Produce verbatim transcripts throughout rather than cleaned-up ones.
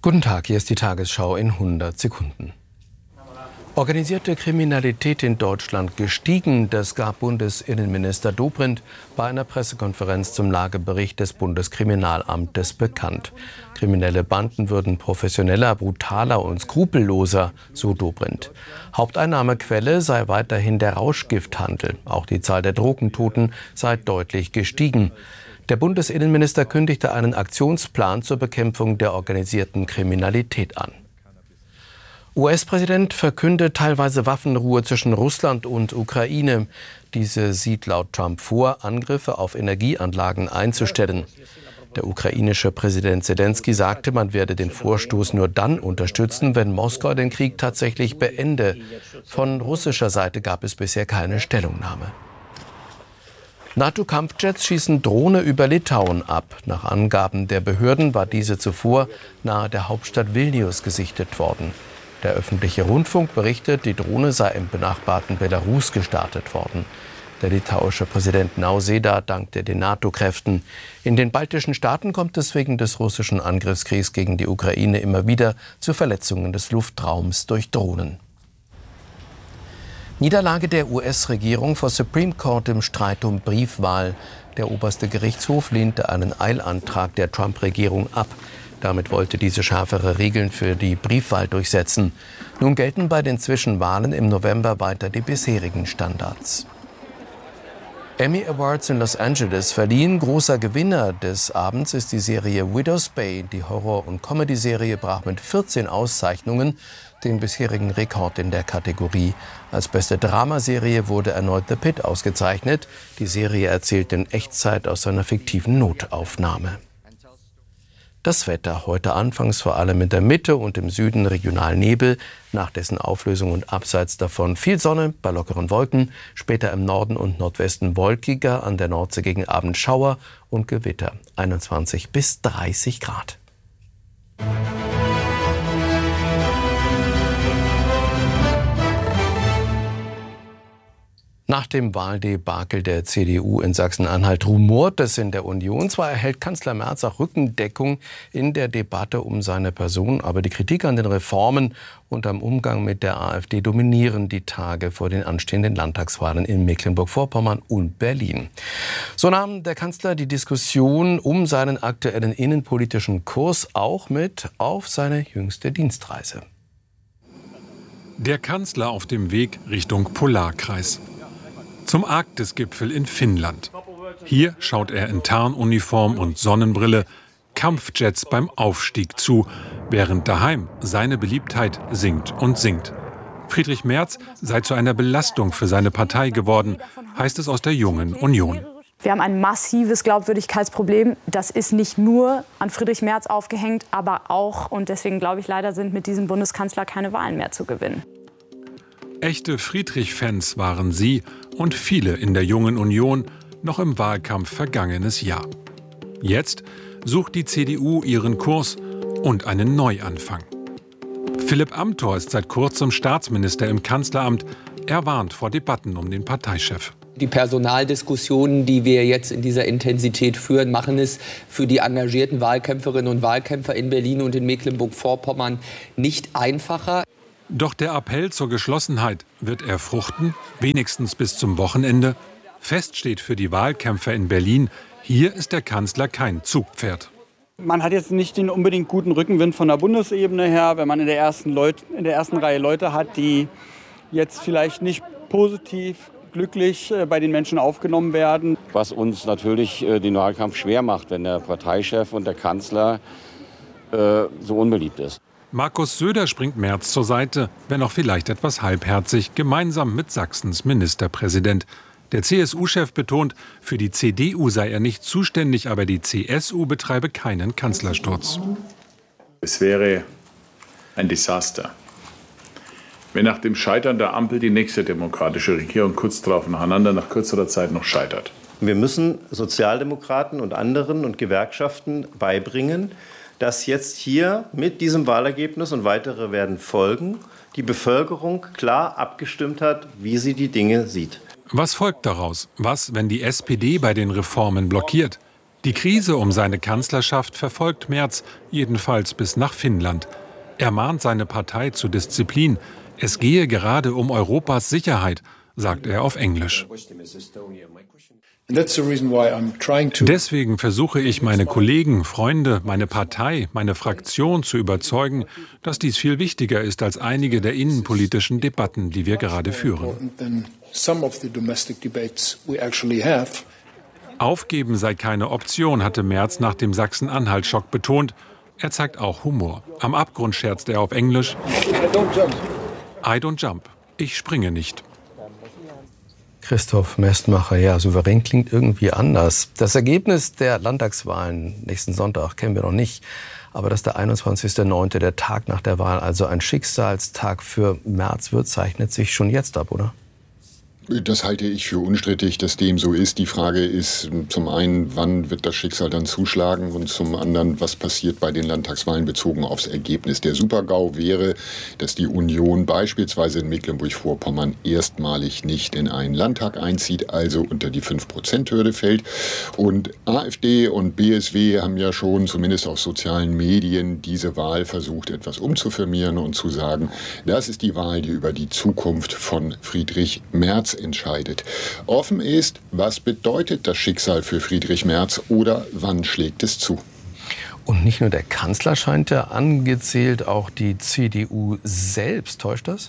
Guten Tag, hier ist die Tagesschau in hundert Sekunden. Organisierte Kriminalität in Deutschland gestiegen, das gab Bundesinnenminister Dobrindt bei einer Pressekonferenz zum Lagebericht des Bundeskriminalamtes bekannt. Kriminelle Banden würden professioneller, brutaler und skrupelloser, so Dobrindt. Haupteinnahmequelle sei weiterhin der Rauschgifthandel. Auch die Zahl der Drogentoten sei deutlich gestiegen. Der Bundesinnenminister kündigte einen Aktionsplan zur Bekämpfung der organisierten Kriminalität an. U S-Präsident verkündet teilweise Waffenruhe zwischen Russland und Ukraine. Diese sieht laut Trump vor, Angriffe auf Energieanlagen einzustellen. Der ukrainische Präsident Selenskyj sagte, man werde den Vorstoß nur dann unterstützen, wenn Moskau den Krieg tatsächlich beende. Von russischer Seite gab es bisher keine Stellungnahme. NATO-Kampfjets schießen Drohne über Litauen ab. Nach Angaben der Behörden war diese zuvor nahe der Hauptstadt Vilnius gesichtet worden. Der öffentliche Rundfunk berichtet, die Drohne sei im benachbarten Belarus gestartet worden. Der litauische Präsident Nausėda dankte den NATO-Kräften. In den baltischen Staaten kommt es wegen des russischen Angriffskriegs gegen die Ukraine immer wieder zu Verletzungen des Luftraums durch Drohnen. Niederlage der U S-Regierung vor Supreme Court im Streit um Briefwahl. Der oberste Gerichtshof lehnte einen Eilantrag der Trump-Regierung ab. Damit wollte diese schärfere Regeln für die Briefwahl durchsetzen. Nun gelten bei den Zwischenwahlen im November weiter die bisherigen Standards. Emmy Awards in Los Angeles verliehen. Großer Gewinner des Abends ist die Serie Widow's Bay. Die Horror- und Comedy-Serie brach mit vierzehn Auszeichnungen den bisherigen Rekord in der Kategorie. Als beste Dramaserie wurde erneut The Pitt ausgezeichnet. Die Serie erzählt in Echtzeit aus einer fiktiven Notaufnahme. Das Wetter heute anfangs vor allem in der Mitte und im Süden regional Nebel, nach dessen Auflösung und abseits davon viel Sonne bei lockeren Wolken, später im Norden und Nordwesten wolkiger, an der Nordsee gegen Abend Schauer und Gewitter, einundzwanzig bis dreißig Grad. Nach dem Wahldebakel der C D U in Sachsen-Anhalt rumort es in der Union. Zwar erhält Kanzler Merz auch Rückendeckung in der Debatte um seine Person, aber die Kritik an den Reformen und am Umgang mit der AfD dominieren die Tage vor den anstehenden Landtagswahlen in Mecklenburg-Vorpommern und Berlin. So nahm der Kanzler die Diskussion um seinen aktuellen innenpolitischen Kurs auch mit auf seine jüngste Dienstreise. Der Kanzler auf dem Weg Richtung Polarkreis. Zum Arktisgipfel in Finnland. Hier schaut er in Tarnuniform und Sonnenbrille Kampfjets beim Aufstieg zu, während daheim seine Beliebtheit sinkt und sinkt. Friedrich Merz sei zu einer Belastung für seine Partei geworden, heißt es aus der Jungen Union. Wir haben ein massives Glaubwürdigkeitsproblem. Das ist nicht nur an Friedrich Merz aufgehängt, aber auch, und deswegen glaube ich leider, sind mit diesem Bundeskanzler keine Wahlen mehr zu gewinnen. Echte Friedrich-Fans waren sie und viele in der Jungen Union noch im Wahlkampf vergangenes Jahr. Jetzt sucht die C D U ihren Kurs und einen Neuanfang. Philipp Amthor ist seit kurzem Staatsminister im Kanzleramt. Er warnt vor Debatten um den Parteichef. Die Personaldiskussionen, die wir jetzt in dieser Intensität führen, machen es für die engagierten Wahlkämpferinnen und Wahlkämpfer in Berlin und in Mecklenburg-Vorpommern nicht einfacher. Doch der Appell zur Geschlossenheit, wird er fruchten, wenigstens bis zum Wochenende? Fest steht für die Wahlkämpfer in Berlin, hier ist der Kanzler kein Zugpferd. Man hat jetzt nicht den unbedingt guten Rückenwind von der Bundesebene her, wenn man in der ersten, Leut- in der ersten Reihe Leute hat, die jetzt vielleicht nicht positiv, glücklich bei den Menschen aufgenommen werden. Was uns natürlich den Wahlkampf schwer macht, wenn der Parteichef und der Kanzler äh, so unbeliebt ist. Markus Söder springt Merz zur Seite, wenn auch vielleicht etwas halbherzig, gemeinsam mit Sachsens Ministerpräsident. Der C S U-Chef betont, für die C D U sei er nicht zuständig, aber die C S U betreibe keinen Kanzlersturz. Es wäre ein Desaster, wenn nach dem Scheitern der Ampel die nächste demokratische Regierung kurz darauf nacheinander nach kürzerer Zeit noch scheitert. Wir müssen Sozialdemokraten und anderen und Gewerkschaften beibringen, dass jetzt hier mit diesem Wahlergebnis, und weitere werden folgen, die Bevölkerung klar abgestimmt hat, wie sie die Dinge sieht. Was folgt daraus? Was, wenn die S P D bei den Reformen blockiert? Die Krise um seine Kanzlerschaft verfolgt Merz, jedenfalls bis nach Finnland. Er mahnt seine Partei zur Disziplin. Es gehe gerade um Europas Sicherheit, sagt er auf Englisch. Deswegen versuche ich, meine Kollegen, Freunde, meine Partei, meine Fraktion zu überzeugen, dass dies viel wichtiger ist als einige der innenpolitischen Debatten, die wir gerade führen. Aufgeben sei keine Option, hatte Merz nach dem Sachsen-Anhalt-Schock betont. Er zeigt auch Humor. Am Abgrund scherzt er auf Englisch: I don't jump. Ich springe nicht. Christoph Mestmacher, ja, souverän klingt irgendwie anders. Das Ergebnis der Landtagswahlen nächsten Sonntag kennen wir noch nicht. Aber dass der einundzwanzigster neunte, der Tag nach der Wahl, also ein Schicksalstag für Merz wird, zeichnet sich schon jetzt ab, oder? Das halte ich für unstrittig, dass dem so ist. Die Frage ist zum einen, wann wird das Schicksal dann zuschlagen, und zum anderen, was passiert bei den Landtagswahlen bezogen aufs Ergebnis. Der Super-GAU wäre, dass die Union beispielsweise in Mecklenburg-Vorpommern erstmalig nicht in einen Landtag einzieht, also unter die fünf Prozent Hürde fällt. Und AfD und B S W haben ja schon, zumindest auf sozialen Medien, diese Wahl versucht, etwas umzufirmieren und zu sagen, das ist die Wahl, die über die Zukunft von Friedrich Merz entscheidet. Offen ist, was bedeutet das Schicksal für Friedrich Merz oder wann schlägt es zu? Und nicht nur der Kanzler scheint ja angezählt, auch die C D U selbst. Täuscht das?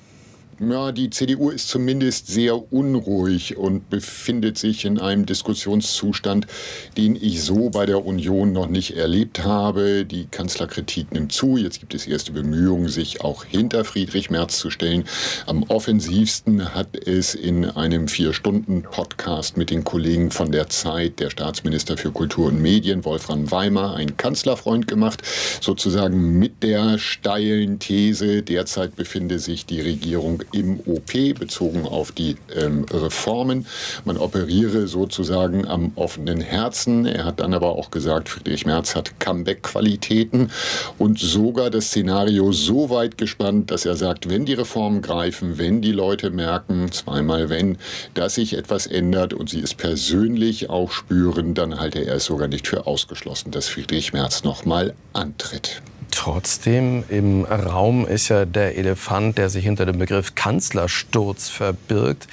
Ja, die C D U ist zumindest sehr unruhig und befindet sich in einem Diskussionszustand, den ich so bei der Union noch nicht erlebt habe. Die Kanzlerkritik nimmt zu. Jetzt gibt es erste Bemühungen, sich auch hinter Friedrich Merz zu stellen. Am offensivsten hat es in einem Vier-Stunden-Podcast mit den Kollegen von der Zeit der Staatsminister für Kultur und Medien, Wolfram Weimar, ein Kanzlerfreund gemacht. Sozusagen mit der steilen These, derzeit befinde sich die Regierung im O P, bezogen auf die ähm, Reformen. Man operiere sozusagen am offenen Herzen. Er hat dann aber auch gesagt, Friedrich Merz hat Comeback-Qualitäten und sogar das Szenario so weit gespannt, dass er sagt, wenn die Reformen greifen, wenn die Leute merken, zweimal wenn, dass sich etwas ändert und sie es persönlich auch spüren, dann halte er es sogar nicht für ausgeschlossen, dass Friedrich Merz nochmal antritt. Trotzdem, im Raum ist ja der Elefant, der sich hinter dem Begriff Kanzlersturz verbirgt.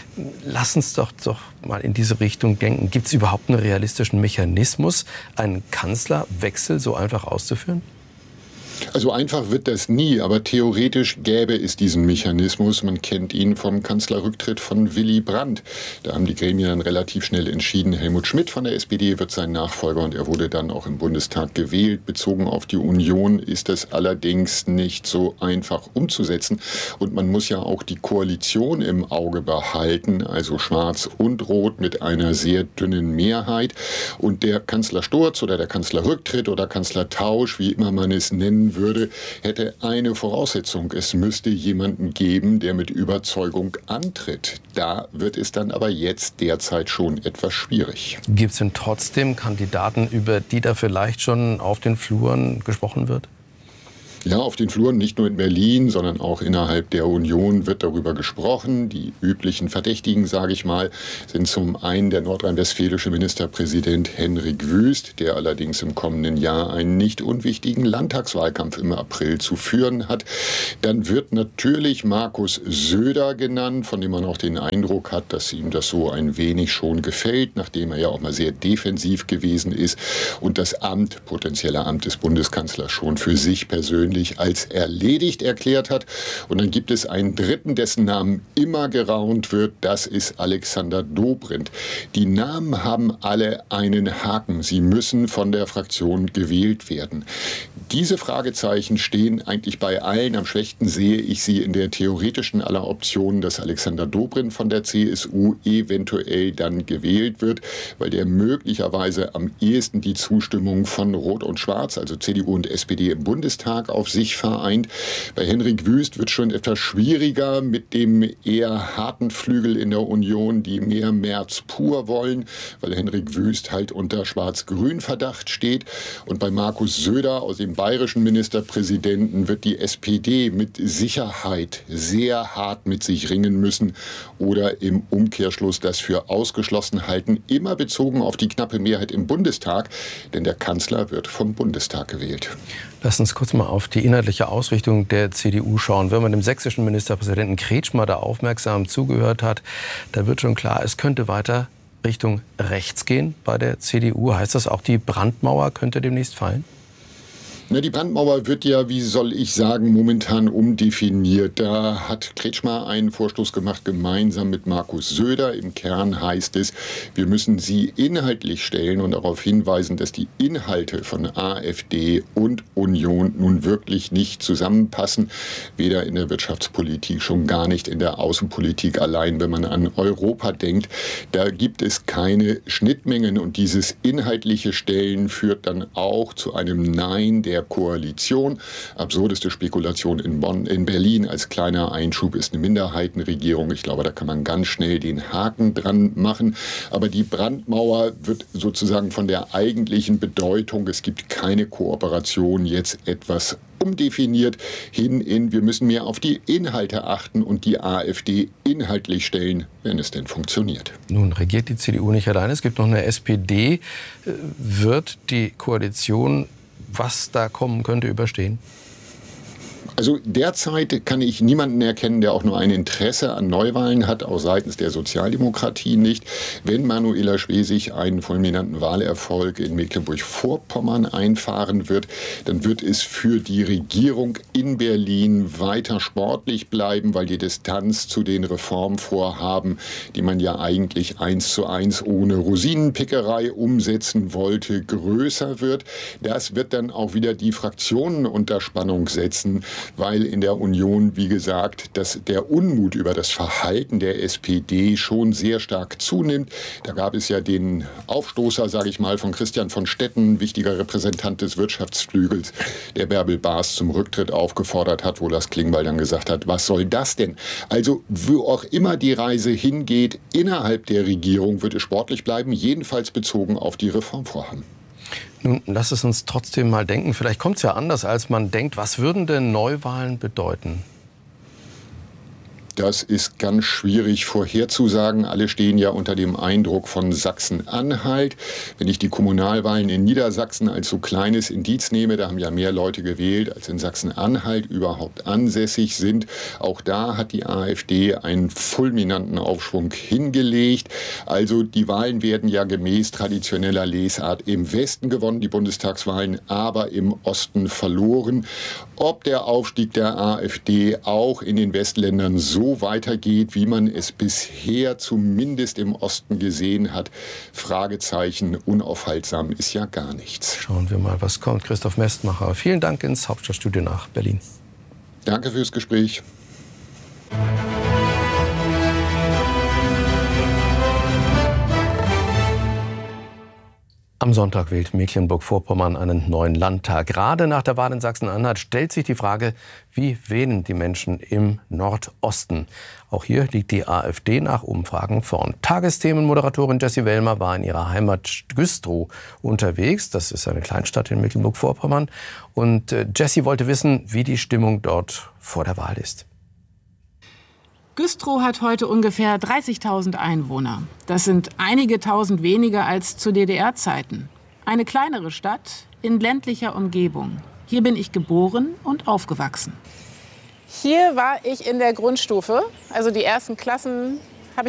Lass uns doch, doch mal in diese Richtung denken. Gibt es überhaupt einen realistischen Mechanismus, einen Kanzlerwechsel so einfach auszuführen? Also einfach wird das nie, aber theoretisch gäbe es diesen Mechanismus. Man kennt ihn vom Kanzlerrücktritt von Willy Brandt. Da haben die Gremien dann relativ schnell entschieden, Helmut Schmidt von der S P D wird sein Nachfolger, und er wurde dann auch im Bundestag gewählt. Bezogen auf die Union ist das allerdings nicht so einfach umzusetzen. Und man muss ja auch die Koalition im Auge behalten, also Schwarz und Rot mit einer sehr dünnen Mehrheit. Und der Kanzlersturz oder der Kanzlerrücktritt oder Kanzlertausch, wie immer man es nennen würde, hätte eine Voraussetzung. Es müsste jemanden geben, der mit Überzeugung antritt. Da wird es dann aber jetzt derzeit schon etwas schwierig. Gibt es denn trotzdem Kandidaten, über die da vielleicht schon auf den Fluren gesprochen wird? Ja, auf den Fluren, nicht nur in Berlin, sondern auch innerhalb der Union wird darüber gesprochen. Die üblichen Verdächtigen, sage ich mal, sind zum einen der nordrhein-westfälische Ministerpräsident Henrik Wüst, der allerdings im kommenden Jahr einen nicht unwichtigen Landtagswahlkampf im April zu führen hat. Dann wird natürlich Markus Söder genannt, von dem man auch den Eindruck hat, dass ihm das so ein wenig schon gefällt, nachdem er ja auch mal sehr defensiv gewesen ist und das Amt, potenzielle Amt des Bundeskanzlers schon für sich persönlich als erledigt erklärt hat. Und dann gibt es einen dritten, dessen Namen immer geraunt wird. Das ist Alexander Dobrindt. Die Namen haben alle einen Haken. Sie müssen von der Fraktion gewählt werden. Diese Fragezeichen stehen eigentlich bei allen. Am schwächsten sehe ich sie in der theoretischen aller Optionen, dass Alexander Dobrindt von der C S U eventuell dann gewählt wird, weil der möglicherweise am ehesten die Zustimmung von Rot und Schwarz, also C D U und S P D im Bundestag, auf sich vereint. Bei Henrik Wüst wird schon etwas schwieriger mit dem eher harten Flügel in der Union, die mehr Merz pur wollen, weil Henrik Wüst halt unter Schwarz-Grün-Verdacht steht. Und bei Markus Söder aus dem bayerischen Ministerpräsidenten wird die S P D mit Sicherheit sehr hart mit sich ringen müssen oder im Umkehrschluss das für ausgeschlossen halten, immer bezogen auf die knappe Mehrheit im Bundestag, denn der Kanzler wird vom Bundestag gewählt. Lass uns kurz mal auf die inhaltliche Ausrichtung der C D U schauen. Wenn man dem sächsischen Ministerpräsidenten Kretschmer da aufmerksam zugehört hat, da wird schon klar, es könnte weiter Richtung rechts gehen bei der C D U. Heißt das auch, die Brandmauer könnte demnächst fallen? Na, die Brandmauer wird ja, wie soll ich sagen, momentan umdefiniert. Da hat Kretschmer einen Vorstoß gemacht, gemeinsam mit Markus Söder. Im Kern heißt es, wir müssen sie inhaltlich stellen und darauf hinweisen, dass die Inhalte von AfD und Union nun wirklich nicht zusammenpassen. Weder in der Wirtschaftspolitik, schon gar nicht in der Außenpolitik allein. Wenn man an Europa denkt, da gibt es keine Schnittmengen. Und dieses inhaltliche Stellen führt dann auch zu einem Nein der Koalition. Absurdeste Spekulation in Bonn, in Berlin als kleiner Einschub ist eine Minderheitenregierung. Ich glaube, da kann man ganz schnell den Haken dran machen. Aber die Brandmauer wird sozusagen von der eigentlichen Bedeutung, es gibt keine Kooperation, jetzt etwas umdefiniert hin in, wir müssen mehr auf die Inhalte achten und die AfD inhaltlich stellen, wenn es denn funktioniert. Nun regiert die C D U nicht allein. Es gibt noch eine S P D. Wird die Koalition, was da kommen könnte, überstehen? Also derzeit kann ich niemanden erkennen, der auch nur ein Interesse an Neuwahlen hat, auch seitens der Sozialdemokratie nicht. Wenn Manuela Schwesig einen fulminanten Wahlerfolg in Mecklenburg-Vorpommern einfahren wird, dann wird es für die Regierung in Berlin weiter sportlich bleiben, weil die Distanz zu den Reformvorhaben, die man ja eigentlich eins zu eins ohne Rosinenpickerei umsetzen wollte, größer wird. Das wird dann auch wieder die Fraktionen unter Spannung setzen, weil in der Union, wie gesagt, dass der Unmut über das Verhalten der S P D schon sehr stark zunimmt. Da gab es ja den Aufstoßer, sage ich mal, von Christian von Stetten, wichtiger Repräsentant des Wirtschaftsflügels, der Bärbel Baas zum Rücktritt aufgefordert hat, wo Lars Klingbeil dann gesagt hat, was soll das denn? Also wo auch immer die Reise hingeht, innerhalb der Regierung wird es sportlich bleiben, jedenfalls bezogen auf die Reformvorhaben. Nun, lass es uns trotzdem mal denken. Vielleicht kommt es ja anders, als man denkt. Was würden denn Neuwahlen bedeuten? Das ist ganz schwierig vorherzusagen. Alle stehen ja unter dem Eindruck von Sachsen-Anhalt. Wenn ich die Kommunalwahlen in Niedersachsen als so kleines Indiz nehme, da haben ja mehr Leute gewählt, als in Sachsen-Anhalt überhaupt ansässig sind. Auch da hat die AfD einen fulminanten Aufschwung hingelegt. Also die Wahlen werden ja gemäß traditioneller Lesart im Westen gewonnen, die Bundestagswahlen, aber im Osten verloren. Ob der Aufstieg der AfD auch in den Westländern so weitergeht, wie man es bisher zumindest im Osten gesehen hat, Fragezeichen, unaufhaltsam ist ja gar nichts. Schauen wir mal, was kommt. Christoph Mestmacher, vielen Dank ins Hauptstadtstudio nach Berlin. Danke fürs Gespräch. Am Sonntag wählt Mecklenburg-Vorpommern einen neuen Landtag. Gerade nach der Wahl in Sachsen-Anhalt stellt sich die Frage, wie wählen die Menschen im Nordosten? Auch hier liegt die AfD nach Umfragen vorn. Tagesthemenmoderatorin Jessie Wellmer war in ihrer Heimat Güstrow unterwegs. Das ist eine Kleinstadt in Mecklenburg-Vorpommern. Und Jessie wollte wissen, wie die Stimmung dort vor der Wahl ist. Güstrow hat heute ungefähr dreißigtausend Einwohner. Das sind einige tausend weniger als zu D D R-Zeiten. Eine kleinere Stadt in ländlicher Umgebung. Hier bin ich geboren und aufgewachsen. Hier war ich in der Grundstufe. Also die ersten Klassen